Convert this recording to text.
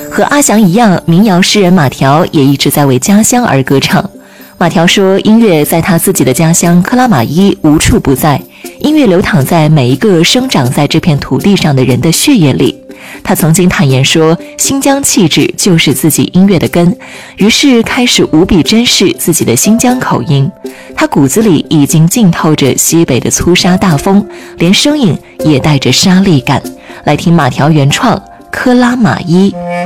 和阿翔一样，民谣诗人马条也一直在为家乡而歌唱。马条说，音乐在他自己的家乡克拉玛依无处不在，音乐流淌在每一个生长在这片土地上的人的血液里。他曾经坦言说，新疆气质就是自己音乐的根，于是开始无比珍视自己的新疆口音。他骨子里已经浸透着西北的粗沙大风，连声音也带着沙砾感。来听马条原创《克拉玛依》。